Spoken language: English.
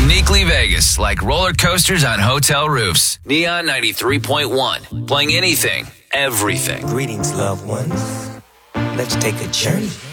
Uniquely Vegas, like roller coasters on hotel roofs. Neon 93.1, playing anything, everything. Greetings, loved ones. Let's take a journey.